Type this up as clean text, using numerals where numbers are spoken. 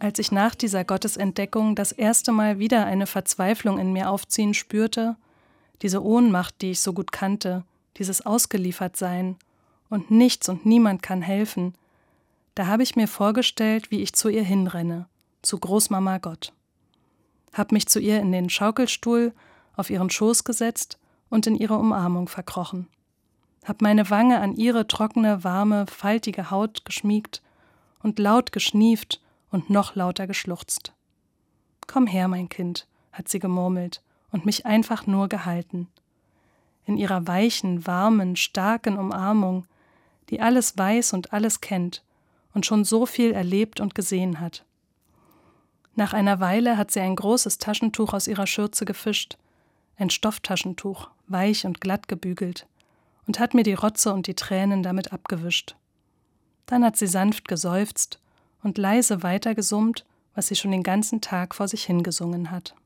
Als ich nach dieser Gottesentdeckung das erste Mal wieder eine Verzweiflung in mir aufziehen spürte, diese Ohnmacht, die ich so gut kannte, dieses Ausgeliefertsein und nichts und niemand kann helfen, da habe ich mir vorgestellt, wie ich zu ihr hinrenne, zu Großmama Gott. Hab mich zu ihr in den Schaukelstuhl auf ihren Schoß gesetzt und in ihre Umarmung verkrochen. Hab meine Wange an ihre trockene, warme, faltige Haut geschmiegt und laut geschnieft und noch lauter geschluchzt. »Komm her, mein Kind«, hat sie gemurmelt und mich einfach nur gehalten. In ihrer weichen, warmen, starken Umarmung, die alles weiß und alles kennt und schon so viel erlebt und gesehen hat. Nach einer Weile hat sie ein großes Taschentuch aus ihrer Schürze gefischt, ein Stofftaschentuch, weich und glatt gebügelt, und hat mir die Rotze und die Tränen damit abgewischt. Dann hat sie sanft geseufzt und leise weitergesummt, was sie schon den ganzen Tag vor sich hingesungen hat.